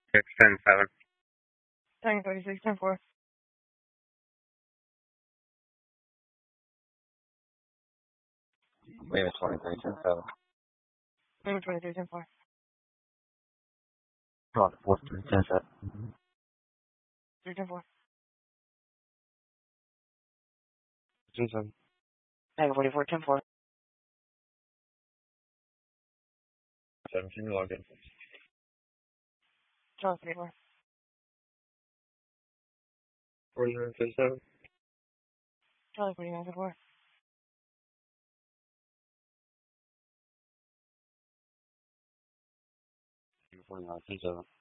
610-7. Tango 36, 10-4. Lima 23-7. Lima 23, 10-4. Roger 43-10-7. 3, 10-4. 37. Tango 44, 10-4. 17 login. Charlie 34. 49-7. Charlie 49, 10-4. 49-7.